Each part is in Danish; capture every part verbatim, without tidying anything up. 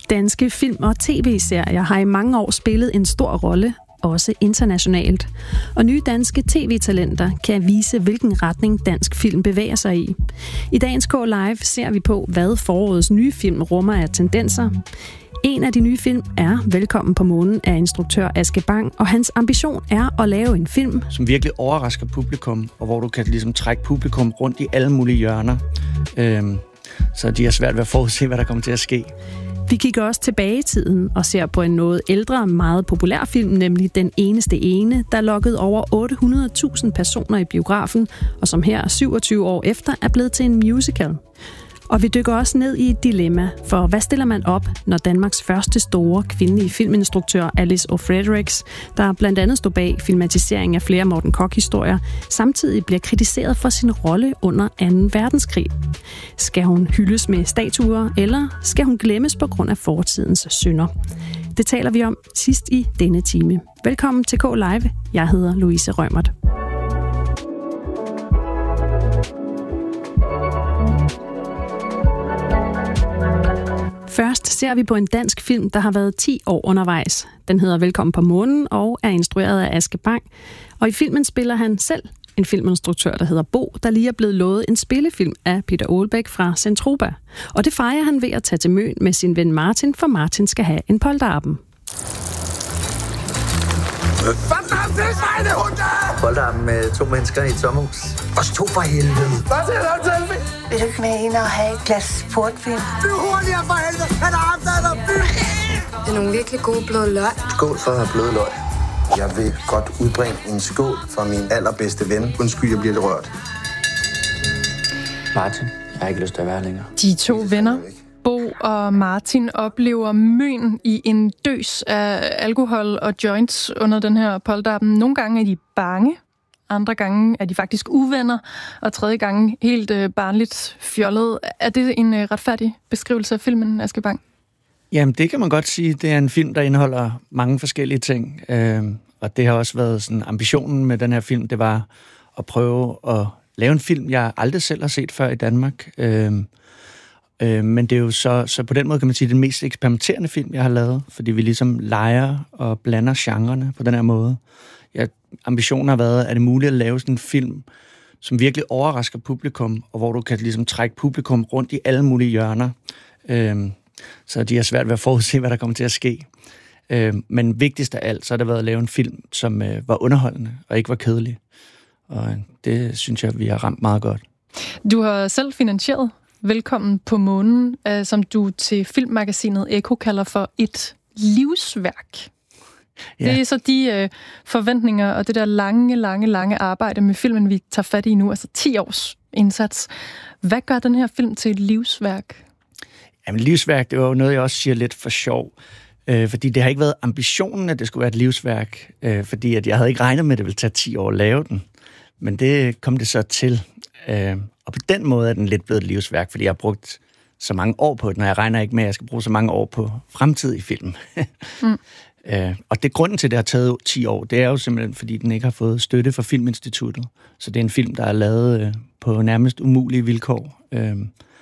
Danske film- og tv-serier har i mange år spillet en stor rolle, også internationalt. Og nye danske tv-talenter kan vise, hvilken retning dansk film bevæger sig i. I dagens K Live ser vi på, hvad forårets nye film rummer af tendenser. En af de nye film er Velkommen på månen af instruktør Aske Bang, og hans ambition er at lave en film, som virkelig overrasker publikum, og hvor du kan ligesom trække publikum rundt i alle mulige hjørner. Øhm, så de har svært ved at forudse, hvad der kommer til at ske. Vi kigger også tilbage i tiden og ser på en noget ældre, meget populær film, nemlig Den eneste ene, der lokkede over otte hundrede tusind personer i biografen, og som her syvogtyve år efter er blevet til en musical. Og vi dykker også ned i et dilemma, for hvad stiller man op, når Danmarks første store kvindelige filminstruktør Alice O. Fredericks, der blandt andet stod bag filmatisering af flere Morten Korch-historier, samtidig bliver kritiseret for sin rolle under anden verdenskrig. Skal hun hyldes med statuer, eller skal hun glemmes på grund af fortidens synder? Det taler vi om sidst i denne time. Velkommen til K Live. Jeg hedder Louise Rømert. Først ser vi på en dansk film, der har været ti år undervejs. Den hedder Velkommen på månen og er instrueret af Aske Bang. Og i filmen spiller han selv en filminstruktør, der hedder Bo, der lige er blevet lovet en spillefilm af Peter Aalbæk fra Zentropa. Og det fejrer han ved at tage til Møn med sin ven Martin, for Martin skal have en polterappen. Polterappen med to mennesker i et sommerhus. Os to for helvede. Hvad siger du, Selvi? Vil du ikke med ind og have et glas portvin? Du er hurtigere for helvede. Han har haft dig, der by. Det er nogle virkelig gode bløde løg. Skål for bløde løg. Jeg vil godt udbringe en skål for min allerbedste ven. Undskyld, jeg bliver lidt rørt. Martin, jeg har ikke lyst til at være længere. De to venner, Bo og Martin, oplever Møn i en døs af alkohol og joints under den her polterappen. Nogle gange er de bange, andre gange er de faktisk uvenner, og tredje gange helt øh, barnligt fjollet. Er det en øh, retfærdig beskrivelse af filmen, Aske Bang? Jamen, det kan man godt sige. Det er en film, der indeholder mange forskellige ting. Øh, og det har også været sådan ambitionen med den her film, det var at prøve at lave en film, jeg aldrig selv har set før i Danmark. Øh, øh, men det er jo så, så på den måde kan man sige, den mest eksperimenterende film, jeg har lavet, fordi vi ligesom leger og blander genrerne på den her måde. Ja, ambitionen har været, at det er muligt at lave sådan en film, som virkelig overrasker publikum, og hvor du kan ligesom trække publikum rundt i alle mulige hjørner. Øhm, så de har svært ved at forudse, hvad der kommer til at ske. Øhm, men vigtigst af alt, så har det været at lave en film, som øh, var underholdende og ikke var kedelig. Og det synes jeg, vi har ramt meget godt. Du har selv finansieret Velkommen på månen, øh, som du til filmmagasinet Ekko kalder for et livsværk. Ja. Det er så de øh, forventninger og det der lange, lange, lange arbejde med filmen, vi tager fat i nu, altså ti års indsats. Hvad gør den her film til et livsværk? Jamen, livsværk, det var jo noget, jeg også siger lidt for sjov. Øh, fordi det har ikke været ambitionen, at det skulle være et livsværk. Øh, fordi at jeg havde ikke regnet med, at det ville tage ti år at lave den. Men det kom det så til. Øh, og på den måde er den lidt blevet et livsværk, fordi jeg har brugt så mange år på den, og jeg regner ikke med, at jeg skal bruge så mange år på fremtidig film. mm. Uh, og det grunden til, at det har taget ti år, det er jo simpelthen, fordi den ikke har fået støtte fra Filminstituttet. Så det er en film, der er lavet uh, på nærmest umulige vilkår. Uh,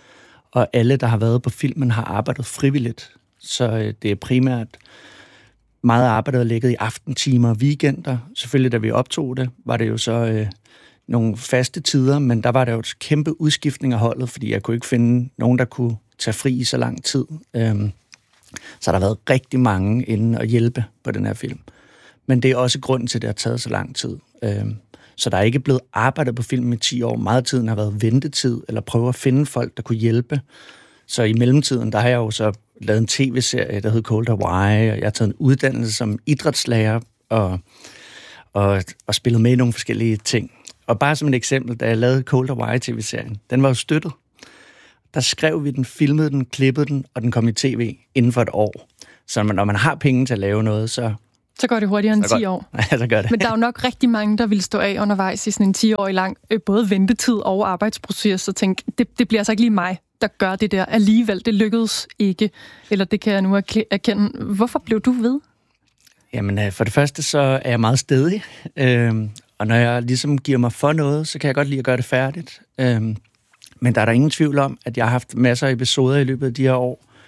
og alle, der har været på filmen, har arbejdet frivilligt. Så uh, det er primært meget arbejdet og ligget i aftentimer og weekender. Selvfølgelig, da vi optog det, var det jo så uh, nogle faste tider, men der var der jo et kæmpe udskiftning af holdet, fordi jeg kunne ikke finde nogen, der kunne tage fri i så lang tid. Uh, Så der har været rigtig mange inde og hjælpe på den her film. Men det er også grunden til, at det har taget så lang tid. Så der er ikke blevet arbejdet på filmen i ti år. Meget af tiden har været ventetid, eller prøve at finde folk, der kunne hjælpe. Så i mellemtiden, der har jeg jo så lavet en tv-serie, der hed Cold Hawaii, og jeg har taget en uddannelse som idrætslærer, og, og, og spillet med i nogle forskellige ting. Og bare som et eksempel, da jeg lavede Cold Hawaii-tv-serien, den var jo støttet. Der skrev vi den, filmede den, klippede den, og den kom i tv inden for et år. Så når man har penge til at lave noget, så... Så går det hurtigere end ti år. Ja, så gør det. Men der er jo nok rigtig mange, der vil stå af undervejs i sådan en ti-årig lang, både ventetid og arbejdsproces, og tænke, det, det bliver altså ikke lige mig, der gør det der alligevel. Det lykkedes ikke. Eller det kan jeg nu erkende. Hvorfor blev du ved? Jamen, for det første, så er jeg meget stædig. Øhm, og når jeg ligesom giver mig for noget, så kan jeg godt lide at gøre det færdigt. Øhm, Men der er der ingen tvivl om, at jeg har haft masser af episoder i løbet af de her år,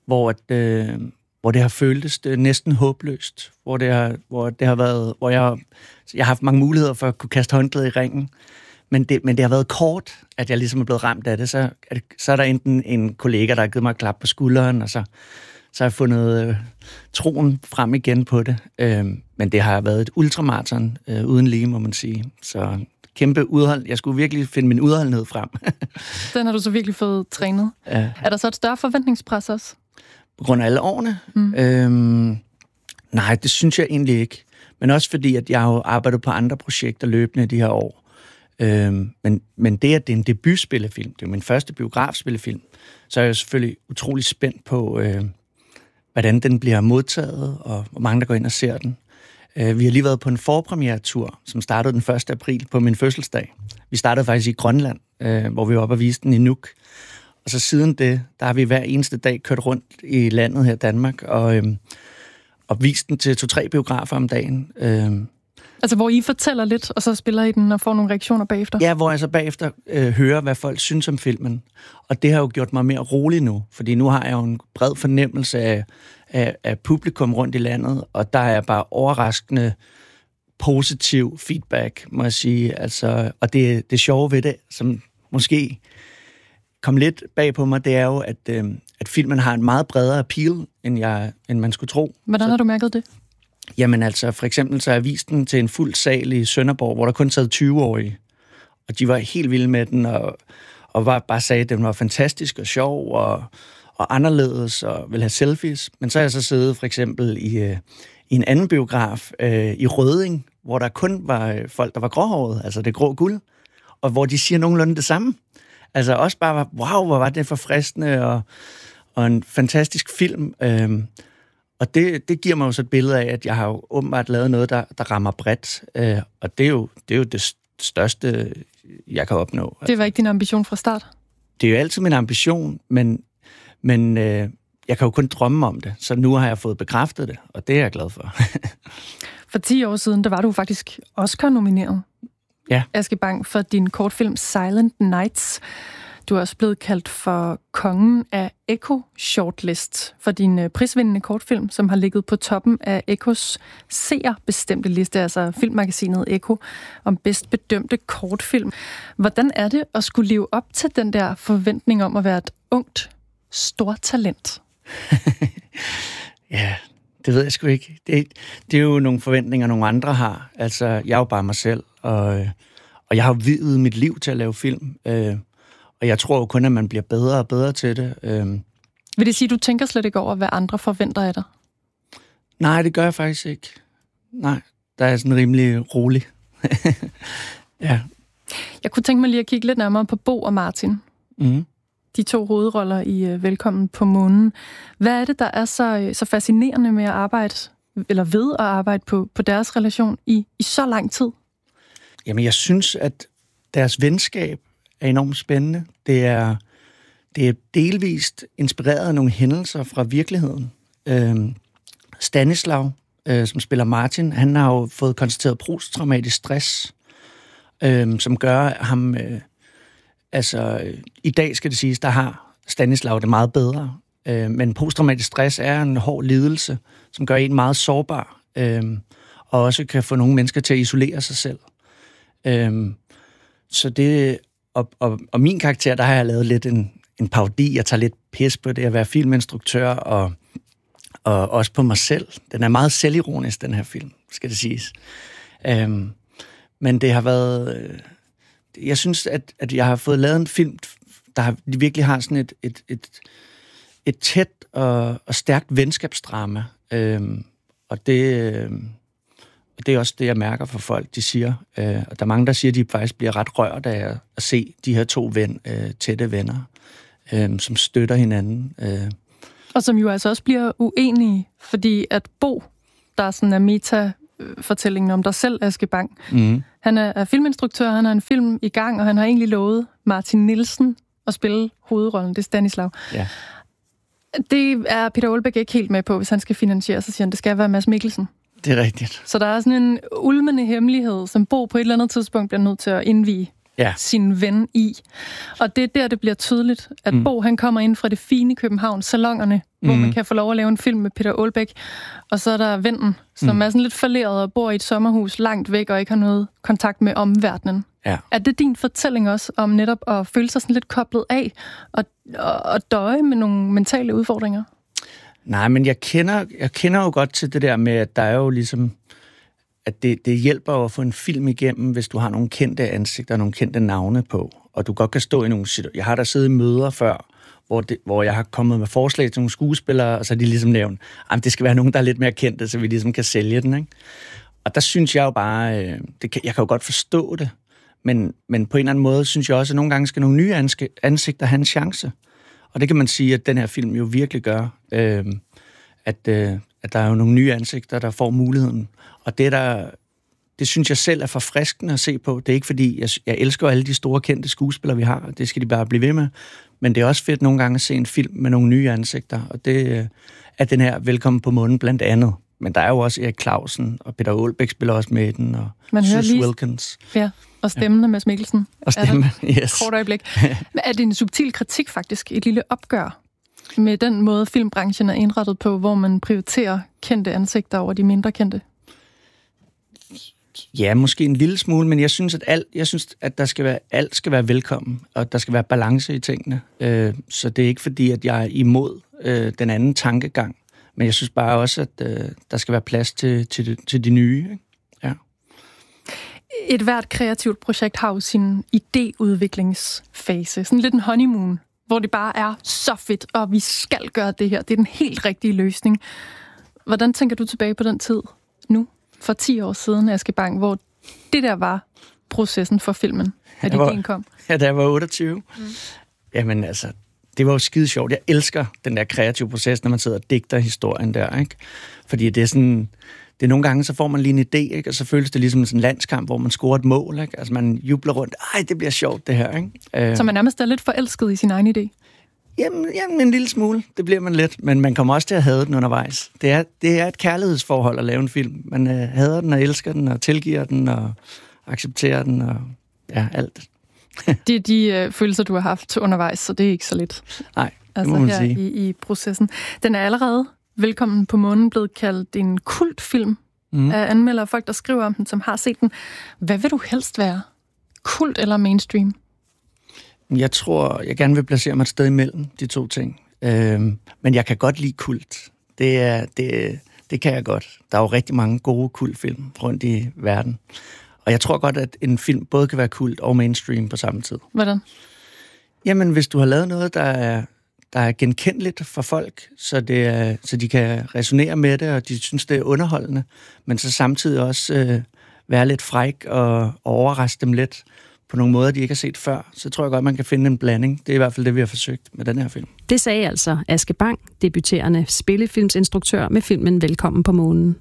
hvor, at, øh, hvor det har føltes det næsten håbløst, hvor det har, hvor det har været, hvor jeg, jeg har haft mange muligheder for at kunne kaste håndklædet i ringen, men det, men det har været kort, at jeg ligesom er blevet ramt af det. Så er, det, så er der enten en kollega, der har givet mig et klap på skulderen, og så, så har jeg fundet øh, troen frem igen på det. Øh, men det har været et ultramaraton øh, uden lige, må man sige. Så kæmpe udhold. Jeg skulle virkelig finde min udholdenhed frem. Den har du så virkelig fået trænet. Ja. Er der så et større forventningspres også? På grund af alle årene? Mm. Øhm, nej, det synes jeg egentlig ikke. Men også fordi, at jeg har jo arbejdet på andre projekter løbende de her år. Øhm, men, men det, at det er en debutspillefilm, det er min første biografspillefilm, så er jeg selvfølgelig utrolig spændt på, øh, hvordan den bliver modtaget, og hvor mange der går ind og ser den. Vi har lige været på en forpremieretur, som startede den første april på min fødselsdag. Vi startede faktisk i Grønland, hvor vi var oppe og viste den i Nuuk. Og så siden det, der har vi hver eneste dag kørt rundt i landet her i Danmark, og, øhm, og vist den til to-tre biografer om dagen. Øhm. Altså, hvor I fortæller lidt, og så spiller I den og får nogle reaktioner bagefter? Ja, hvor jeg så bagefter øh, hører, hvad folk synes om filmen. Og det har jo gjort mig mere rolig nu, fordi nu har jeg jo en bred fornemmelse af, af, af publikum rundt i landet, og der er bare overraskende positiv feedback, må jeg sige. Altså, og det, det sjove ved det, som måske kom lidt bag på mig, det er jo, at, øh, at filmen har en meget bredere appeal, end, jeg, end man skulle tro. Hvordan så, har du mærket det? Jamen altså, for eksempel så har jeg vist den til en fuld sal i Sønderborg, hvor der kun sad tyve-årige. Og de var helt vilde med den, og, og var, bare sagde, at den var fantastisk og sjov, og, og anderledes, og ville have selfies. Men så har jeg så siddet for eksempel i, øh, i en anden biograf øh, i Rødding, hvor der kun var øh, folk, der var gråhåret, altså det grå guld, og hvor de siger nogenlunde det samme. Altså også bare var, wow, hvor var det forfriskende, og, og en fantastisk film. Øhm, og det, det giver mig jo så et billede af, at jeg har jo åbenbart lavet noget, der, der rammer bredt. Øh, og det er, jo, det er jo det største, jeg kan opnå. Det var ikke din ambition fra start? Det er jo altid min ambition, men, men øh, jeg kan jo kun drømme om det. Så nu har jeg fået bekræftet det, og det er jeg glad for. For ti år siden, der var du faktisk Oscar-nomineret. Ja. Aske Bang, for din kortfilm Silent Nights. Du er også blevet kaldt for kongen af Echo Shortlist for din prisvindende kortfilm, som har ligget på toppen af Echos seerbestemte liste, altså filmmagasinet Echo, om bedst bedømte kortfilm. Hvordan er det at skulle leve op til den der forventning om at være et ungt, stort talent? Ja, det ved jeg sgu ikke. Det, det er jo nogle forventninger, nogle andre har. Altså, jeg er jo bare mig selv, og, og jeg har jo videt mit liv til at lave film. Øh, og jeg tror jo kun, at man bliver bedre og bedre til det. Øh. Vil det sige, at du tænker slet ikke over, hvad andre forventer af dig? Nej, det gør jeg faktisk ikke. Nej, der er sådan rimelig rolig. Ja. Jeg kunne tænke mig lige at kigge lidt nærmere på Bo og Martin. Mm. De to hovedroller i uh, Velkommen på månen. Hvad er det, der er så, så fascinerende med at arbejde, eller ved at arbejde på, på deres relation i, i så lang tid? Jamen, jeg synes, at deres venskab er enormt spændende. Det er, det er delvist inspireret af nogle hændelser fra virkeligheden. Øhm, Stanislav, øh, som spiller Martin, han har jo fået konstateret posttraumatisk stress, øh, som gør ham... Øh, altså, øh, i dag skal det siges, der har Stanislav det meget bedre. Øh, men posttraumatisk stress er en hård lidelse, som gør en meget sårbar, øh, og også kan få nogle mennesker til at isolere sig selv. Øh, så det... Og, og, og min karakter, der har jeg lavet lidt en, en parodi. Jeg tager lidt pis på det at være filminstruktør, og, og også på mig selv. Den er meget selvironisk, den her film, skal det siges. Øhm, men det har været... Øh, jeg synes, at, at jeg har fået lavet en film, der har, de virkelig har sådan et, et, et, et tæt og, og stærkt venskabsdrama. Øhm, og det... Øh, Og det er også det, jeg mærker for folk, de siger. Øh, og der er mange, der siger, at de faktisk bliver ret rørt af at se de her to ven, øh, tætte venner, øh, som støtter hinanden. Øh. Og som jo altså også bliver uenige, fordi at Bo, der er sådan en meta-fortællingen om dig selv, Aske Bang, mm. han er, er filminstruktør, han har en film i gang, og han har egentlig lovet Martin Nielsen at spille hovedrollen, det er Stanislav. Ja. Det er Peter Aalbæk ikke helt med på, hvis han skal finansiere, så siger han, det skal være Mads Mikkelsen. Det er rigtigt. Så der er sådan en ulmende hemmelighed, som Bo på et eller andet tidspunkt bliver nødt til at indvie ja. sin ven i. Og det er der, det bliver tydeligt, at mm. Bo han kommer ind fra det fine København, salongerne mm. hvor man kan få lov at lave en film med Peter Aalbæk, og så er der vennen, som mm. er sådan lidt falderet og bor i et sommerhus langt væk og ikke har noget kontakt med omverdenen. Ja. Er det din fortælling også om netop at føle sig sådan lidt koblet af og, og, og døje med nogle mentale udfordringer? Nej, men jeg kender, jeg kender jo godt til det der med, at der er jo ligesom, at det, det hjælper at få en film igennem, hvis du har nogle kendte ansigter og nogle kendte navne på, og du godt kan stå i nogle situationer. Jeg har da siddet i møder før, hvor, det, hvor jeg har kommet med forslag til nogle skuespillere, og så har de ligesom nævnt, at det skal være nogen, der er lidt mere kendte, så vi ligesom kan sælge den, ikke? Og der synes jeg jo bare, øh, det kan, jeg kan jo godt forstå det, men, men på en eller anden måde synes jeg også, at nogle gange skal nogle nye ansigter have en chance. Og det kan man sige, at den her film jo virkelig gør, øh, at, øh, at der er jo nogle nye ansigter, der får muligheden. Og det der, det synes jeg selv er forfriskende at se på. Det er ikke fordi, jeg, jeg elsker alle de store kendte skuespillere, vi har. Det skal de bare blive ved med. Men det er også fedt nogle gange at se en film med nogle nye ansigter. Og det øh, er den her Velkommen på Månen blandt andet. Men der er jo også Erik Clausen, og Peter Aalbæk spiller også med den, og Sus Wilkins. Ja, og stemmen ja. Mads Mikkelsen. Og stemme, yes. Kort øjeblik. Er det en subtil kritik faktisk, et lille opgør med den måde, filmbranchen er indrettet på, hvor man prioriterer kendte ansigter over de mindre kendte? Ja, måske en lille smule, men jeg synes, at alt, jeg synes, at der skal være, alt skal være velkommen, og der skal være balance i tingene. Øh, så det er ikke fordi, at jeg er imod øh, den anden tankegang, men jeg synes bare også, at øh, der skal være plads til, til, til de nye. Ikke? Ja. Et hvert kreativt projekt har jo sin idéudviklingsfase. Sådan lidt en honeymoon, hvor det bare er så fedt, og vi skal gøre det her. Det er den helt rigtige løsning. Hvordan tænker du tilbage på den tid nu? For ti år siden, Aske Bang, hvor det der var processen for filmen, at ideen kom. Ja, da jeg var otteogtyve. Mm. Jamen altså, det var jo skide sjovt. Jeg elsker den der kreative proces, når man sidder og digter historien der, ikke? Fordi det er sådan, det er nogle gange, så får man lige en idé, ikke? Og så føles det ligesom sådan en landskamp, hvor man scorer et mål, ikke? Altså man jubler rundt, ej, det bliver sjovt det her, ikke? Så man nærmest er lidt forelsket i sin egen idé? Jamen, jamen, en lille smule. Det bliver man lidt. Men man kommer også til at hade den undervejs. Det er, det er et kærlighedsforhold at lave en film. Man øh, hader den og elsker den og tilgiver den og accepterer den og ja, alt. Det er de øh, følelser, du har haft undervejs, så det er ikke så lidt. Nej, det altså, må man her sige. I, i processen. Den er allerede, Velkommen på Månen, blevet kaldt en kultfilm mm. af anmeldere og folk, der skriver om den, som har set den. Hvad vil du helst være? Kult eller mainstream? Jeg tror, jeg gerne vil placere mig et sted imellem de to ting. Øhm, men jeg kan godt lide kult. Det, er, det, det kan jeg godt. Der er jo rigtig mange gode kultfilm rundt i verden. Og jeg tror godt, at en film både kan være kult og mainstream på samme tid. Hvordan? Jamen, hvis du har lavet noget, der er, der er genkendeligt for folk, så, det er, så de kan resonere med det, og de synes, det er underholdende, men så samtidig også øh, være lidt fræk og, og overraske dem lidt på nogle måder, de ikke har set før, så tror jeg godt, man kan finde en blanding. Det er i hvert fald det, vi har forsøgt med den her film. Det sagde altså Aske Bang, debuterende spillefilmsinstruktør med filmen Velkommen på Månen.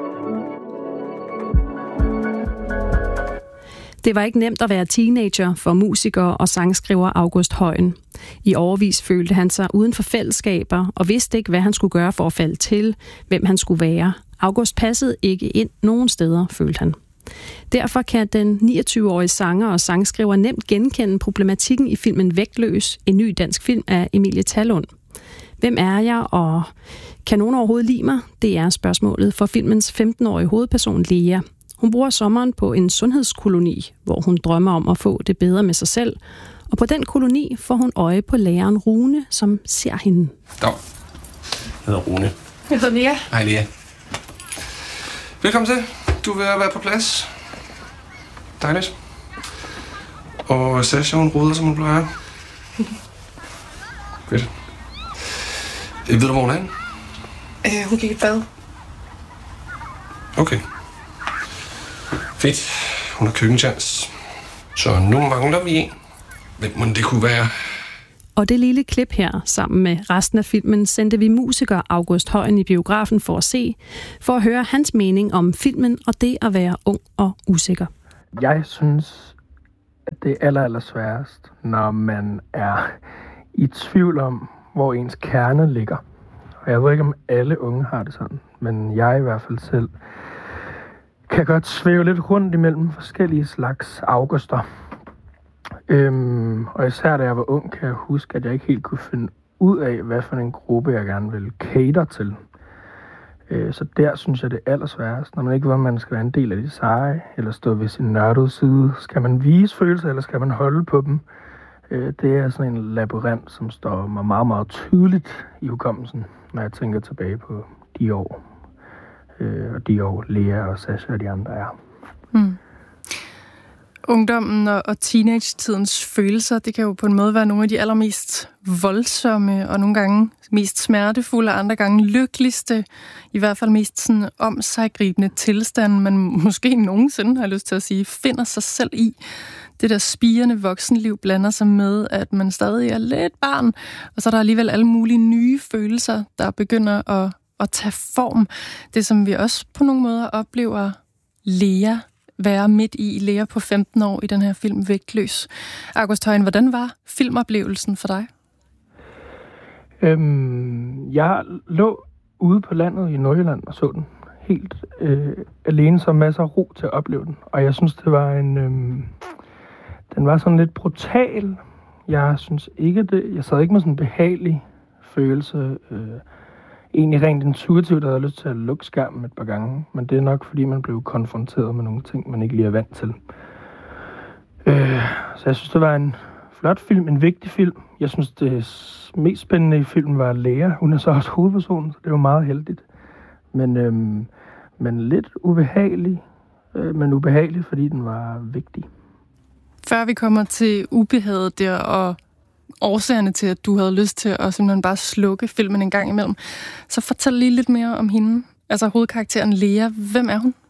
Det var ikke nemt at være teenager for musiker og sangskriver August Højen. I årevis følte han sig uden for fællesskaber og vidste ikke, hvad han skulle gøre for at falde til, hvem han skulle være. August passede ikke ind nogen steder, følte han. Derfor kan den niogtyve-årige sanger og sangskriver nemt genkende problematikken i filmen Vægtløs, en ny dansk film af Emilie Tallund. Hvem er jeg, og kan nogen overhovedet lide mig? Det er spørgsmålet for filmens femten-årige hovedperson Lea. Hun bruger sommeren på en sundhedskoloni, hvor hun drømmer om at få det bedre med sig selv. Og på den koloni får hun øje på læreren Rune, som ser hende. Dag. Jeg hedder Rune. Jeg hedder Lea. Hej Lea. Velkommen til. Du vil være på plads. Dejligt. Og Sasha, hun roder, som hun plejer. Fedt. Ved du, hvor hun er henne? Øh, hun gik i bad. Okay. Fedt. Hun har køkkentjans. Så nu mangler vi en. Hvem må det kunne være? Og det lille klip her, sammen med resten af filmen, sendte vi musiker August Højen i biografen for at se, for at høre hans mening om filmen og det at være ung og usikker. Jeg synes, at det er aller, aller sværest, når man er i tvivl om, hvor ens kerne ligger. Og jeg ved ikke, om alle unge har det sådan, men jeg i hvert fald selv kan godt svæve lidt rundt imellem forskellige slags Auguster. Øhm, og især da jeg var ung, kan jeg huske, at jeg ikke helt kunne finde ud af, hvad for en gruppe jeg gerne vil cater til. Øh, så der synes jeg, det er allersværest. Når man ikke ved, om man skal være en del af de seje, eller stå ved sin nørdede side. Skal man vise følelser, eller skal man holde på dem? Øh, det er sådan en labyrint, som står mig meget, meget tydeligt i hukommelsen, når jeg tænker tilbage på de år. Øh, og de år, Lea og Sasha og de andre er. Mm. Ungdommen og, og teenage-tidens følelser, det kan jo på en måde være nogle af de allermest voldsomme og nogle gange mest smertefulde, og andre gange lykkeligste, i hvert fald mest sådan omsiggribende tilstand, man måske nogensinde har lyst til at sige, finder sig selv i. Det der spirende voksenliv blander sig med, at man stadig er lidt barn, og så er der alligevel alle mulige nye følelser, der begynder at, at tage form. Det, som vi også på nogle måder oplever Lea være midt i, Lea på femten år i den her film Vægtløs. August Højen, hvordan var filmoplevelsen for dig? Øhm, jeg lå ude på landet i Nordjylland og så den helt øh, alene, så masser af ro til at opleve den. Og jeg synes, det var en... Øhm, den var sådan lidt brutal. Jeg synes ikke det... Jeg sad ikke med sådan en behagelig følelse. Øh, egentlig rent intuitivt, havde jeg lyst til at lukke skærmen et par gange. Men det er nok, fordi man blev konfronteret med nogle ting, man ikke lige er vant til. Øh, så jeg synes, det var en flot film, en vigtig film. Jeg synes, det mest spændende i filmen var Lea. Hun er så også hovedpersonen, så det var meget heldigt. Men, øhm, men lidt ubehagelig, øh, men ubehagelig, fordi den var vigtig. Før vi kommer til ubehaget der, og årsagerne til, at du havde lyst til at simpelthen bare slukke filmen en gang imellem, så fortæl lige lidt mere om hende. Altså hovedkarakteren Lea. Hvem er hun?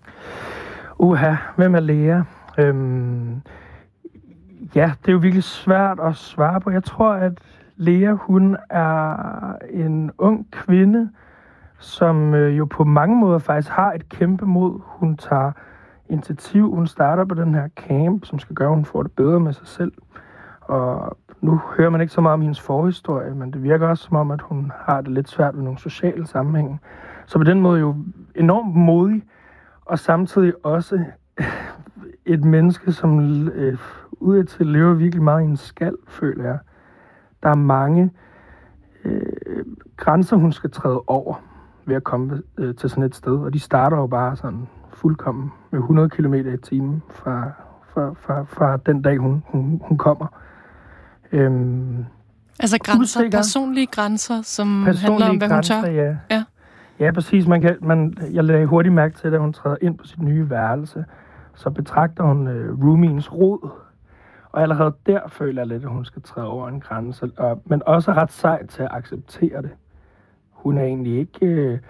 Uha, hvem er Lea? Øhm, ja, det er jo virkelig svært at svare på. Jeg tror, at Lea, hun er en ung kvinde, som øh, jo på mange måder faktisk har et kæmpe mod. Hun tager initiativ, hun starter på den her camp, som skal gøre, at hun får det bedre med sig selv. Og nu hører man ikke så meget om hendes forhistorie, men det virker også som om, at hun har det lidt svært med nogle sociale sammenhænge. Så på den måde jo enormt modig, og samtidig også et menneske, som øh, udadtil lever virkelig meget i en skal, føler jeg. Der er mange øh, grænser, hun skal træde over ved at komme øh, til sådan et sted, og de starter jo bare sådan fuldkommen med hundrede kilometer i timen fra, fra, fra, fra den dag, hun, hun, hun kommer. Øhm, altså grænser, usikker. personlige grænser, som personlige handler om, hvad grænser, hun tør? Ja. Ja. Ja, præcis. Man kan, man, jeg lagde hurtigt mærke til, at hun træder ind på sit nye værelse, så betragter hun øh, roomiens rod. Og allerede der føler jeg lidt, at hun skal træde over en grænse, og, men også ret sej til at acceptere det. Hun er egentlig ikke... Øh,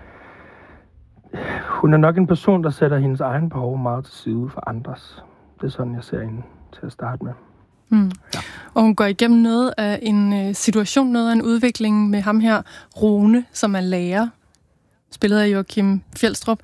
hun er nok en person, der sætter hendes egen behov meget til side for andres. Det er sådan, jeg ser hende til at starte med. Mm. Ja. Og hun går igennem noget af en situation, noget af en udvikling med ham her, Rune, som er lærer, spillet af Joachim Fjeldstrup.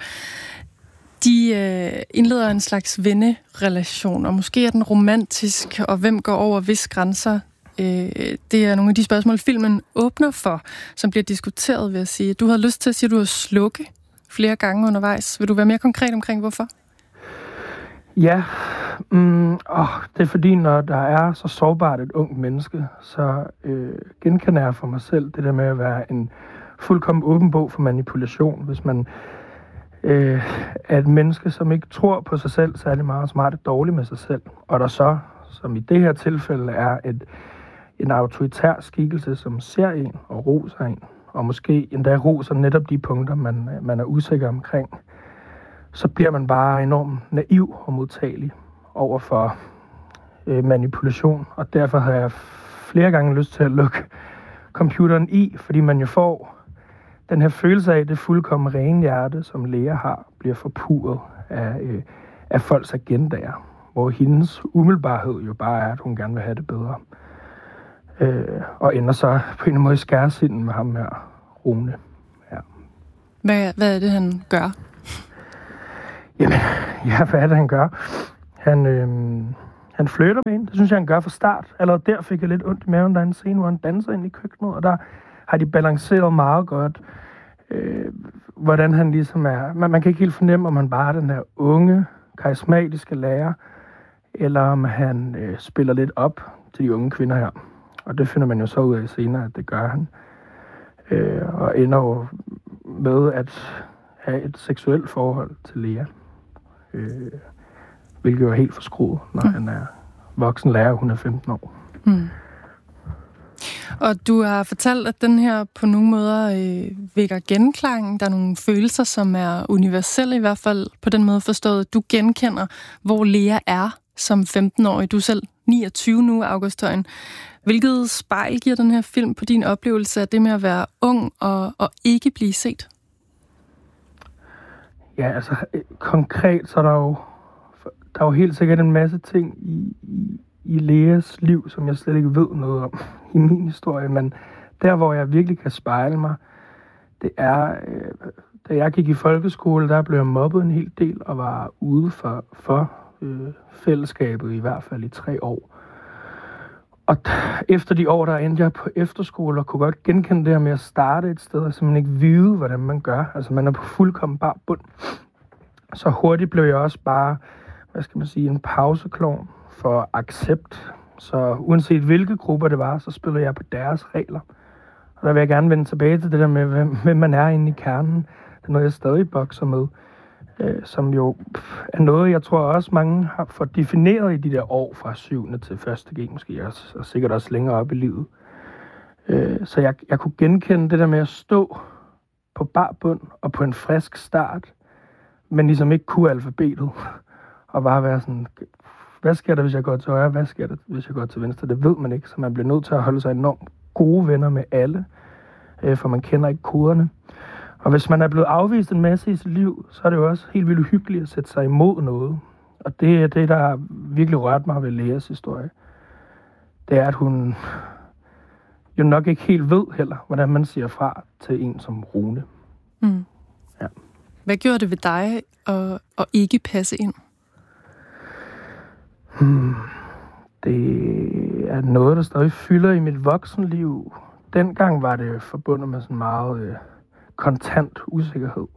De øh, indleder en slags vennerelation, og måske er den romantisk, og hvem går over hvis grænser? Øh, det er nogle af de spørgsmål, filmen åbner for, som bliver diskuteret, vil jeg sige. Du havde lyst til at sige, at du har slukke flere gange undervejs. Vil du være mere konkret omkring, hvorfor? Ja, mm, åh, det er fordi, når der er så sårbart et ungt menneske, så øh, genkender jeg for mig selv det der med at være en fuldkommen åben bog for manipulation. Hvis man øh, er et menneske, som ikke tror på sig selv særlig meget, som har det dårligt med sig selv, og der så, som i det her tilfælde, er et, en autoritær skikkelse, som ser en og roser en, og måske endda roser netop de punkter, man, man er usikker omkring, så bliver man bare enormt naiv og modtagelig over for øh, manipulation. Og derfor har jeg flere gange lyst til at lukke computeren i, fordi man jo får den her følelse af, at det fuldkommen rene hjerte, som Lea har, bliver forpurret af, øh, af folks agendaer, hvor hendes umiddelbarhed jo bare er, at hun gerne vil have det bedre. Øh, og ender så på en eller anden måde i skærsinden med ham her, Rune. Ja. Hvad, hvad er det, han gør? Jamen, ja, hvad er det, han gør? Han, øh, han flytter med hende. Det synes jeg, han gør fra start. Allerede der fik jeg lidt ondt i maven, der er en scene, hvor han danser ind i køkkenet, og der har de balanceret meget godt, øh, hvordan han ligesom er. Man, man kan ikke helt fornemme, om han bare er den her unge, karismatiske lærer, eller om han øh, spiller lidt op til de unge kvinder her. Og det finder man jo så ud af senere, at det gør han. Øh, og ender jo med at have et seksuelt forhold til Lea. Øh, hvilket jo er helt forskruet, når mm. han er voksen lærer, hun er femten år. Mm. Og du har fortalt, at den her på nogle måder øh, vækker genklang. Der er nogle følelser, som er universelle, i hvert fald på den måde forstået. Du genkender, hvor Lea er som femten-årig. Du er selv niogtyve nu, August Højen. Hvilket spejl giver den her film på din oplevelse af det med at være ung og, og ikke blive set? Ja, altså konkret, så er der jo, der er jo helt sikkert en masse ting i, i, i Leas liv, som jeg slet ikke ved noget om i min historie, men der, hvor jeg virkelig kan spejle mig, det er, øh, da jeg gik i folkeskole, der blev jeg mobbet en hel del og var ude for, for øh, fællesskabet i hvert fald i tre år. Og efter de år, der endte jeg på efterskole og kunne godt genkende det her med at starte et sted og simpelthen ikke vide, hvordan man gør. Altså man er på fuldkommen bare bund. Så hurtigt blev jeg også bare, hvad skal man sige, en pauseklovn for accept. Så uanset hvilke grupper det var, så spillede jeg på deres regler. Og der vil jeg gerne vende tilbage til det der med, hvem, hvem man er inde i kernen. Det er noget, jeg stadig bokser med. Øh, som jo er noget, jeg tror også mange har fået defineret i de der år fra syvende til første G, måske også, og sikkert også længere op i livet. Øh, så jeg, jeg kunne genkende det der med at stå på bar bund og på en frisk start, men ligesom ikke kunne alfabetet, og bare være sådan, hvad sker der, hvis jeg går til højre, hvad sker der, hvis jeg går til venstre? Det ved man ikke, så man bliver nødt til at holde sig enormt gode venner med alle, øh, for man kender ikke koderne. Og hvis man er blevet afvist en masse i sit liv, så er det jo også helt vildt uhyggeligt at sætte sig imod noget. Og det er det, der har virkelig rørt mig ved Leas historie. Det er, at hun jo nok ikke helt ved heller, hvordan man siger fra til en som Rune. Mm. Ja. Hvad gjorde det ved dig at, at ikke passe ind? Hmm. Det er noget, der stadig fylder i mit voksenliv. Dengang var det forbundet med sådan meget øh, kontant usikkerhed.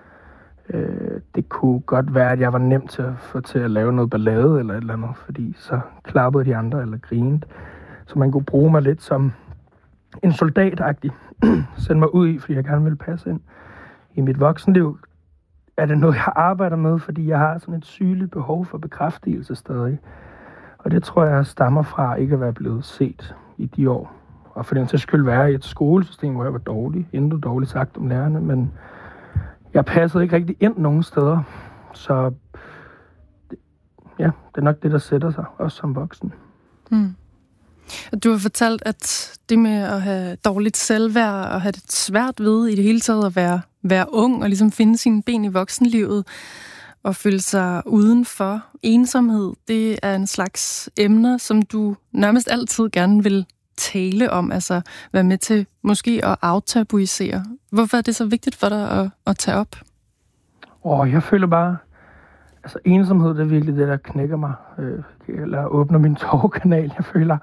Øh, det kunne godt være, at jeg var nem til at få til at lave noget ballade eller et eller andet, fordi så klappede de andre eller grinede. Så man kunne bruge mig lidt som en soldatagtig. Sende mig ud i, fordi jeg gerne ville passe ind. I mit voksenliv er det noget, jeg arbejder med, fordi jeg har sådan et sygeligt behov for bekræftelse stadig. Og det tror jeg stammer fra ikke at være blevet set i de år. Og for den til skyld være i et skolesystem, hvor jeg var dårlig. Intet dårligt sagt om lærerne, men jeg passede ikke rigtig ind nogen steder. Så ja, det er nok det, der sætter sig, også som voksen. Mm. Du har fortalt, at det med at have dårligt selvværd og have det svært ved i det hele taget at være, være ung og ligesom finde sine ben i voksenlivet og føle sig udenfor. Ensomhed, det er en slags emner, som du nærmest altid gerne vil tale om, altså være med til måske at aftabuisere. Hvorfor er det så vigtigt for dig at, at tage op? Åh, oh, jeg føler bare, altså ensomhed, det er virkelig det, der knækker mig, øh, eller åbner min tårekanal. Jeg føler,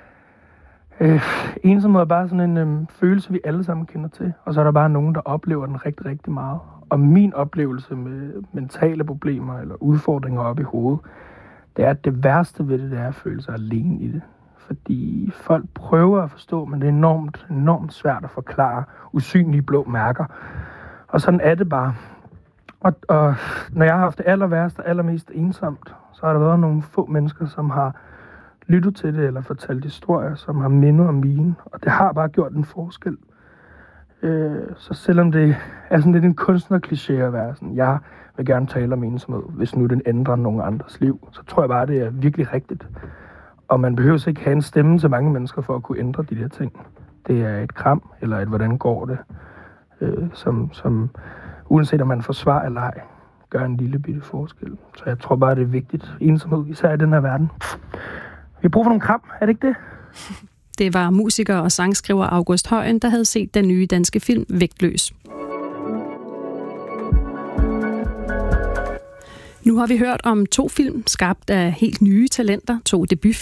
øh, ensomhed er bare sådan en øh, følelse, vi alle sammen kender til, og så er der bare nogen, der oplever den rigtig, rigtig meget. Og min oplevelse med mentale problemer eller udfordringer op i hovedet, det er, at det værste ved det, det er at føle sig alene i det. Fordi folk prøver at forstå, men det er enormt, enormt svært at forklare usynlige blå mærker. Og sådan er det bare. Og, og når jeg har haft det aller værste og allermest ensomt, så har der været nogle få mennesker, som har lyttet til det eller fortalt historier, som har mindet om mine. Og det har bare gjort en forskel. Øh, så selvom det er sådan lidt en kunstnerkliché at være sådan, jeg vil gerne tale om ensomhed, hvis nu den ændrer nogen andres liv, så tror jeg bare, det er virkelig rigtigt. Og man behøver ikke have en stemme til mange mennesker for at kunne ændre de der ting. Det er et kram, eller et hvordan går det, øh, som, som uanset om man får svar eller ej, gør en lille bitte forskel. Så jeg tror bare, det er vigtigt. Ensomhed, især i den her verden. Vi har brug for nogle kram, er det ikke det? Det var musiker og sangskriver August Højen, der havde set den nye danske film Vægtløs. Nu har vi hørt om to film, skabt af helt nye talenter, to debutfilm.